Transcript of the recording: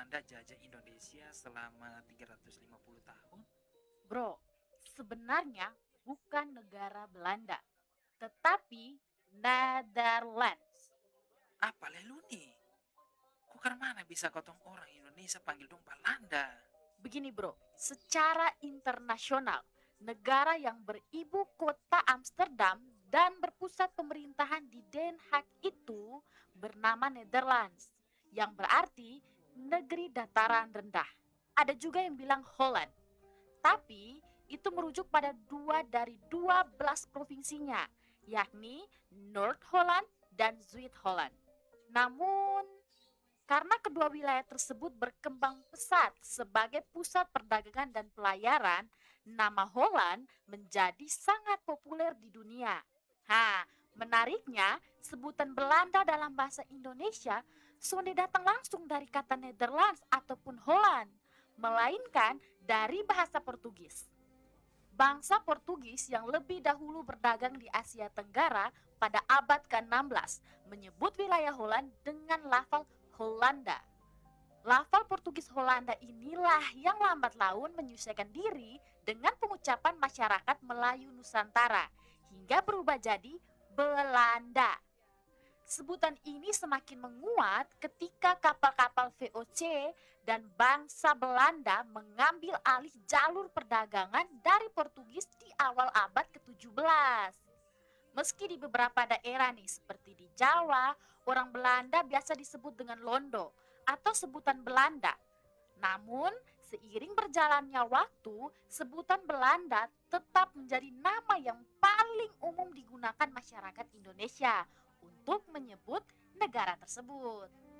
Belanda jajah Indonesia selama 350 tahun? Bro, sebenarnya bukan negara Belanda, tetapi Netherlands. Apa lelu nih? Kukar mana bisa kotong orang Indonesia panggil dong Belanda? Begini bro, secara internasional, negara yang beribu kota Amsterdam dan berpusat pemerintahan di Den Haag itu bernama Netherlands, yang berarti negeri dataran rendah. Ada juga yang bilang Holland, tapi itu merujuk pada dua dari 12 provinsinya, yakni North Holland dan Zuid Holland. Namun, karena kedua wilayah tersebut berkembang pesat sebagai pusat perdagangan dan pelayaran, nama Holland menjadi sangat populer di dunia. Menariknya, sebutan Belanda dalam bahasa Indonesia sonde datang langsung dari kata Netherlands ataupun Holland, melainkan dari bahasa Portugis. Bangsa Portugis yang lebih dahulu berdagang di Asia Tenggara pada abad ke-16 menyebut wilayah Holland dengan lafal Hollanda. Lafal Portugis Hollanda inilah yang lambat laun menyesuaikan diri dengan pengucapan masyarakat Melayu Nusantara hingga berubah jadi Belanda. Sebutan ini semakin menguat ketika kapal-kapal VOC dan bangsa Belanda mengambil alih jalur perdagangan dari Portugis di awal abad ke-17. Meski di beberapa daerah nih seperti di Jawa, orang Belanda biasa disebut dengan Londo atau sebutan Belanda. Namun, seiring berjalannya waktu, sebutan Belanda tetap menjadi nama yang paling umum digunakan masyarakat Indonesia untuk menyebut negara tersebut.